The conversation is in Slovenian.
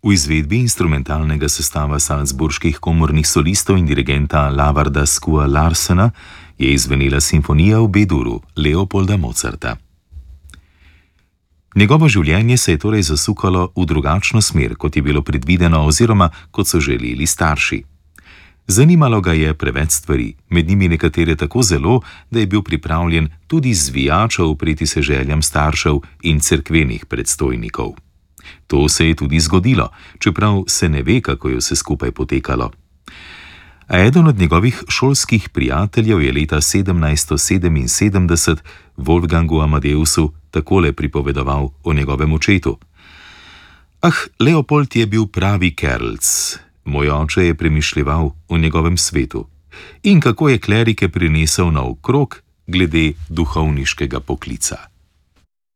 V izvedbi instrumentalnega sestava salzburških komornih solistov in dirigenta Lavarda Skua Larsena je izvenela simfonija v B-duru Leopolda Mozarta. Njegovo življenje se je torej zasukalo v drugačno smer, kot je bilo predvideno oziroma kot so želeli starši. Zanimalo ga je preveč stvari, med njimi nekatere tako zelo, da je bil pripravljen tudi zvijačo upreti se željam staršev in cerkvenih predstojnikov. To se je tudi zgodilo, čeprav se ne ve, kako je vse skupaj potekalo. A eden od njegovih šolskih prijateljev je leta 1777 Wolfgangu Amadeusu takole pripovedoval o njegovem očetu. Leopold je bil pravi kerlc. Moj oče je premišljeval o njegovem svetu in kako je klerike prinesel naokrog glede duhovniškega poklica.